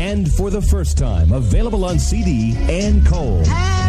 And for the first time, available on CD, Ann Cole.